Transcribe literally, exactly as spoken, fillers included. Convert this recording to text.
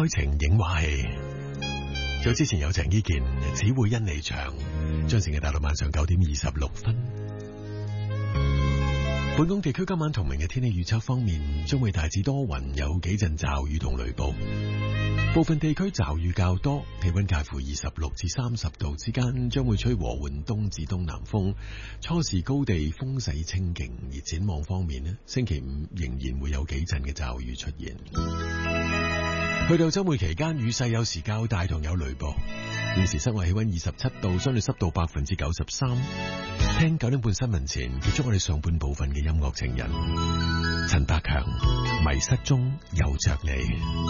愛情影畫戲，早之前有鄭伊健只會因你長，將成日大到晚上九點二十六分。本港地區今晚同明日天氣預測方面，將會大致多雲，有幾陣驟雨同雷暴，部分地區驟雨較多，氣溫介乎二十六至三十度之間，將會吹和緩東至東南風，初時高地風勢清勁。而展望方面呢，星期五仍然會有幾陣嘅驟雨出現。去到周末期間，雨勢有時較大同有雷暴。現時室外氣溫二十七度，相對濕度百分之九十三。聽九點半新聞前，結束我哋上半部分嘅音樂情人陳百強，迷失中有着你。